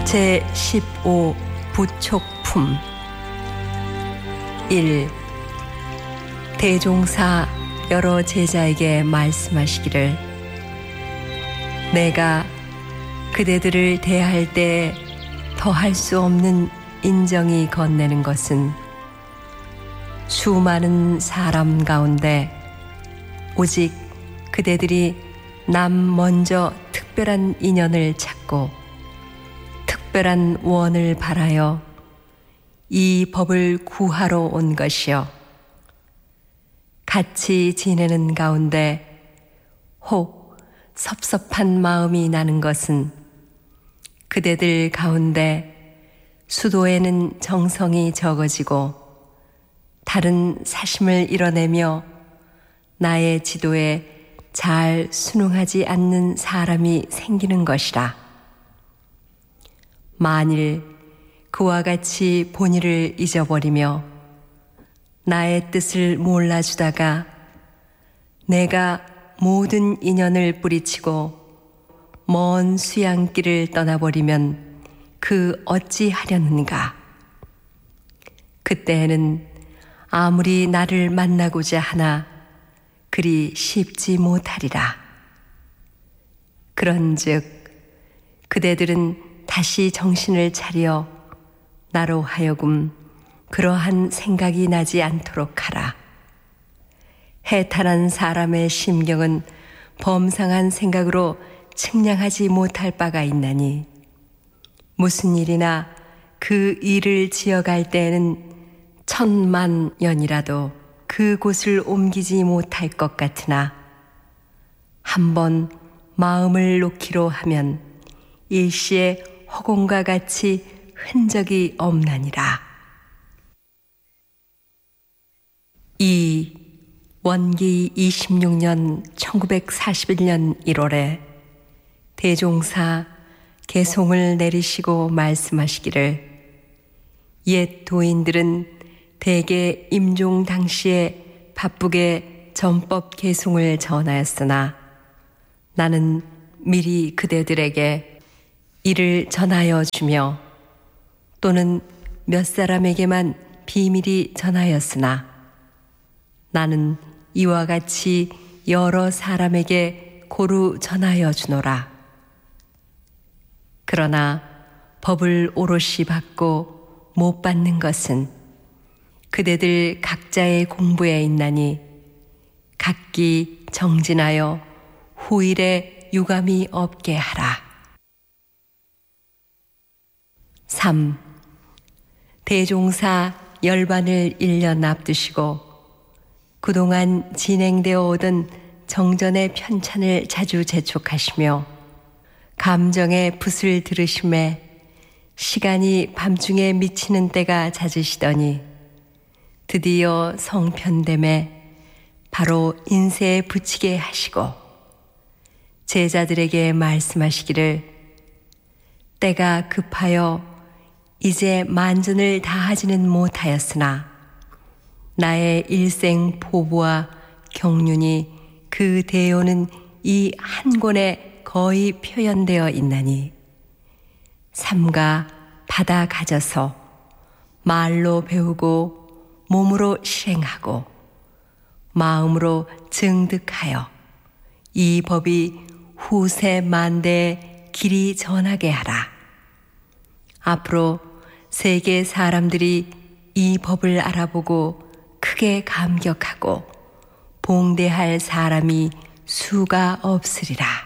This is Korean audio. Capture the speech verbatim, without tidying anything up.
제십오 부촉품 일. 대종사 여러 제자에게 말씀하시기를 내가 그대들을 대할 때 더할 수 없는 인정이 건네는 것은 수많은 사람 가운데 오직 그대들이 남 먼저 특별한 인연을 찾고 특별한 원을 바라여 이 법을 구하러 온 것이요 같이 지내는 가운데 혹 섭섭한 마음이 나는 것은 그대들 가운데 수도에는 정성이 적어지고 다른 사심을 이뤄내며 나의 지도에 잘 순응하지 않는 사람이 생기는 것이라. 만일 그와 같이 본의를 잊어버리며 나의 뜻을 몰라주다가 내가 모든 인연을 뿌리치고 먼 수양길을 떠나버리면 그 어찌 하려는가. 그때에는 아무리 나를 만나고자 하나 그리 쉽지 못하리라. 그런즉 그대들은 다시 정신을 차려 나로 하여금 그러한 생각이 나지 않도록 하라. 해탈한 사람의 심경은 범상한 생각으로 측량하지 못할 바가 있나니 무슨 일이나 그 일을 지어갈 때에는 천만 년이라도 그곳을 옮기지 못할 것 같으나 한번 마음을 놓기로 하면 일시에 허공과 같이 흔적이 없나니라. 이. 원기 이십육 년 천구백사십일 년 일월에 대종사 개송을 내리시고 말씀하시기를 옛 도인들은 대개 임종 당시에 바쁘게 전법 개송을 전하였으나 나는 미리 그대들에게 이를 전하여 주며 또는 몇 사람에게만 비밀이 전하였으나 나는 이와 같이 여러 사람에게 고루 전하여 주노라. 그러나 법을 오롯이 받고 못 받는 것은 그대들 각자의 공부에 있나니 각기 정진하여 후일에 유감이 없게 하라. 삼. 대종사 열반을 일 년 앞두시고 그동안 진행되어 오던 정전의 편찬을 자주 재촉하시며 감정의 붓을 들으심에 시간이 밤중에 미치는 때가 잦으시더니 드디어 성편됨에 바로 인쇄에 붙이게 하시고 제자들에게 말씀하시기를 때가 급하여 이제 만전을 다하지는 못하였으나 나의 일생 포부와 경륜이 그 대요는 이 한 권에 거의 표현되어 있나니 삼가 받아 가져서 말로 배우고 몸으로 실행하고 마음으로 증득하여 이 법이 후세 만대에 길이 전하게 하라. 앞으로 세계 사람들이 이 법을 알아보고 크게 감격하고 봉대할 사람이 수가 없으리라.